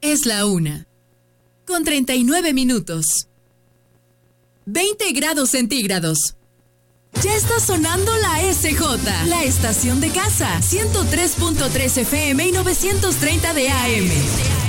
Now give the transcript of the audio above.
Es la 1:39. 20 grados centígrados. Ya está sonando la SJ, la estación de casa, 103.3 FM y 930 de AM.